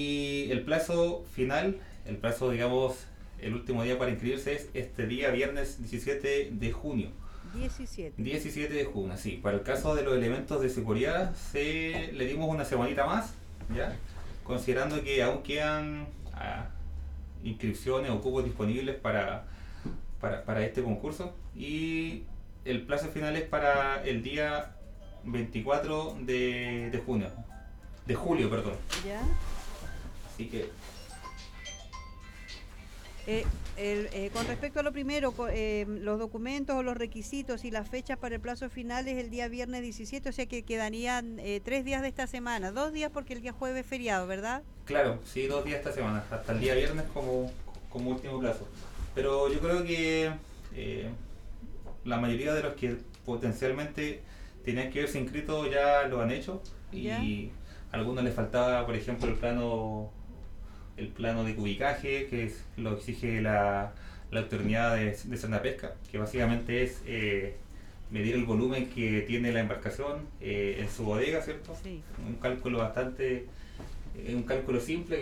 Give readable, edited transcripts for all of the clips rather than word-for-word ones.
Y el plazo final, el plazo, digamos, el último día para inscribirse es este día, viernes 17 de junio. 17. 17 de junio, sí. Para el caso de los elementos de seguridad, le dimos una semanita más, ¿ya? Considerando que aún quedan inscripciones o cupos disponibles para este concurso. Y el plazo final es para el día 24 de junio. De julio, perdón. ¿Ya? Así que Con respecto a lo primero, los documentos o los requisitos y las fechas para el plazo final es el día viernes 17, o sea que quedarían 3 días de esta semana, 2 días porque el día jueves es feriado, ¿verdad? claro, sí, 2 días esta semana, hasta el día viernes como último plazo. Pero yo creo que eh, la mayoría de los que potencialmente tenían que haberse inscrito ya lo han hecho, ¿Ya? y a algunos les faltaba, por ejemplo, el plano de cubicaje, lo exige la autoridad de Pesca, que básicamente es medir el volumen que tiene la embarcación en su bodega, ¿cierto? Sí. Un cálculo bastante, un cálculo simple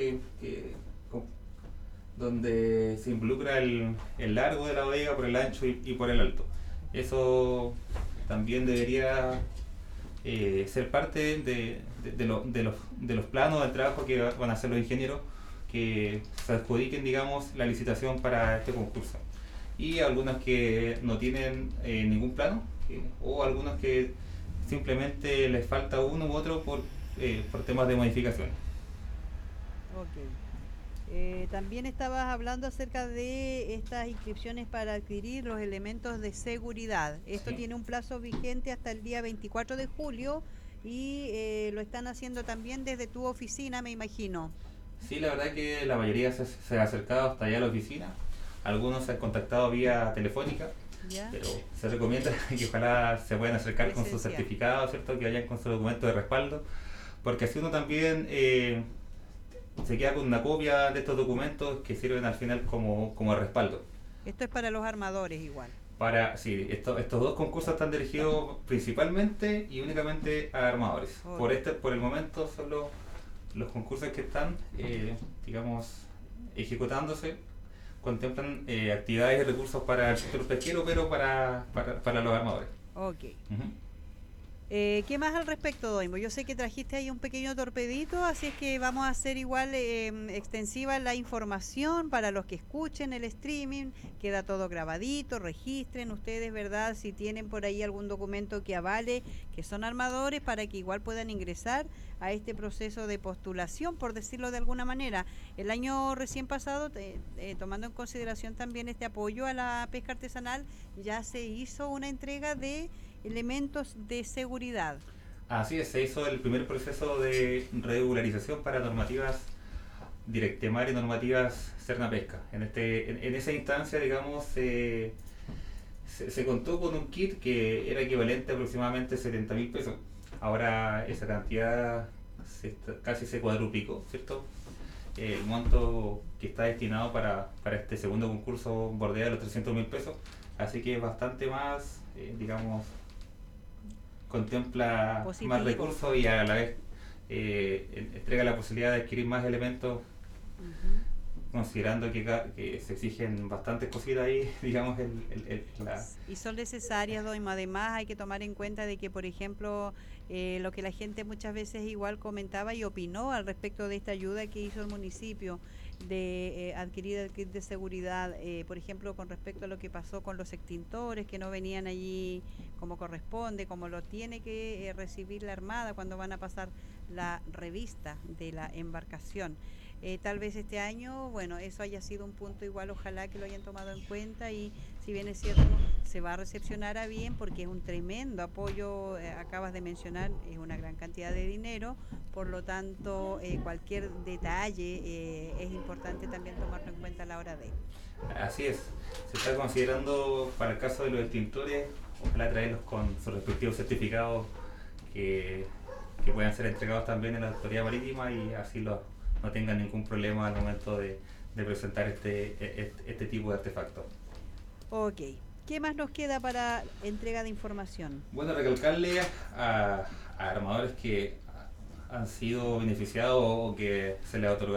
donde se involucra el largo de la bodega por el ancho y por el alto. Eso también debería ser parte de los planos de trabajo que van a hacer los ingenieros que se adjudiquen, digamos, la licitación para este concurso. Y algunos que no tienen ningún plano, o algunos que simplemente les falta uno u otro por temas de modificación. Ok. También estabas hablando acerca de estas inscripciones para adquirir los elementos de seguridad. Esto ¿Sí? tiene un plazo vigente hasta el día 24 de julio y lo están haciendo también desde tu oficina, me imagino. Sí, la verdad que la mayoría se ha acercado hasta allá a la oficina. Algunos se han contactado vía telefónica, ¿Ya? pero se recomienda que ojalá se puedan acercar con su Presencial. certificado, ¿cierto? Que vayan con su documento de respaldo, porque así uno también se queda con una copia de estos documentos que sirven al final como respaldo. Esto es para los armadores igual. Sí, estos dos concursos están dirigidos principalmente y únicamente a armadores. Ok. Por el momento son los concursos que están, digamos, ejecutándose, contemplan actividades y recursos para el sector pesquero, pero para los armadores. Ok. Ujú. ¿Qué más al respecto, Doimo? Yo sé que trajiste ahí un pequeño torpedito, así es que vamos a hacer igual extensiva la información para los que escuchen el streaming. Queda todo grabadito, registren ustedes, ¿verdad? Si tienen por ahí algún documento que avale que son armadores para que igual puedan ingresar a este proceso de postulación, por decirlo de alguna manera. El año recién pasado, tomando en consideración también este apoyo a la pesca artesanal, ya se hizo una entrega de elementos de seguridad. Así es, se hizo el primer proceso de regularización para normativas Directemar y normativas Cernapesca. En esa instancia, digamos, se contó con un kit que era equivalente a aproximadamente 70.000 pesos. Ahora esa cantidad casi se cuadruplicó, ¿cierto? El monto que está destinado para este segundo concurso bordea los 300.000 pesos, así que es bastante más, digamos, contempla más Positivo. recursos y a la vez entrega la posibilidad de adquirir más elementos, Ujú. considerando que se exigen bastantes cositas ahí, digamos, Y son necesarias, Doima. Además, hay que tomar en cuenta de que, por ejemplo, lo que la gente muchas veces igual comentaba y opinó al respecto de esta ayuda que hizo el municipio de adquirir el kit de seguridad, por ejemplo, con respecto a lo que pasó con los extintores que no venían allí como corresponde, como lo tiene que recibir la Armada cuando van a pasar la revista de la embarcación. Tal vez este año, bueno, eso haya sido un punto igual, ojalá que lo hayan tomado en cuenta y si bien es cierto, se va a recepcionar a bien porque es un tremendo apoyo, acabas de mencionar, es una gran cantidad de dinero, por lo tanto, cualquier detalle es importante también tomarlo en cuenta a la hora de... así es, se está considerando para el caso de los extintores, ojalá traerlos con sus respectivos certificados que, que puedan ser entregados también en la autoridad marítima y así no tengan ningún problema al momento de presentar este tipo de artefactos. Ok, ¿qué más nos queda para entrega de información? Bueno, recalcarle a armadores que han sido beneficiados o que se les otorgado